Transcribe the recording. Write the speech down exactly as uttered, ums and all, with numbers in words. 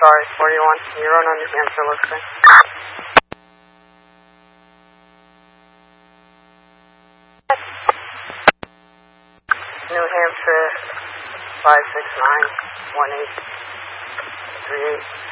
Sorry, forty-one. You're on New Hampshire listing. New Hampshire, five six nine one eight three eight.